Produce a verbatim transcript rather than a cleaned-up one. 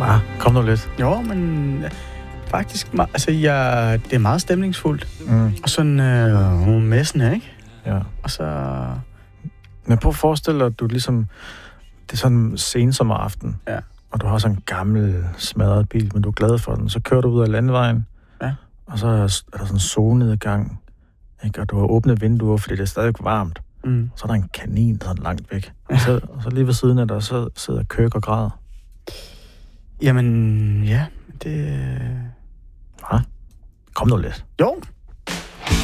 Ah, kom nu lidt. Jo, men faktisk, altså, jeg, det er meget stemningsfuldt. Mm. Og sådan øh, messende, ikke? Ja. Og så... Men prøv at forestille dig, at du ligesom... Det er sådan en sensommeraften. Ja. Og du har sådan en gammel, smadret bil, men du er glad for den. Så kører du ud af landvejen. Ja. Og så er der sådan en solnedgang. Ikke? Og du har åbnet vinduer, fordi det er stadig varmt. Mm. Så er der en kanin, der er langt væk. Og så, og så lige ved siden af dig, så sidder Kirk og græder. Jamen, ja, det... Ja. Kom nu lidt. Jo,